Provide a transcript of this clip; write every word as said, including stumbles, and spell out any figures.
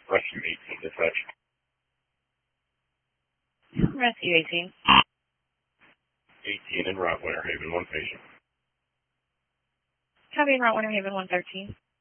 Rescue eighteen dispatch. Rescue eighteen. eighteen in route, Winter Haven, one patient. Copy en route, Winter Haven one thirteen.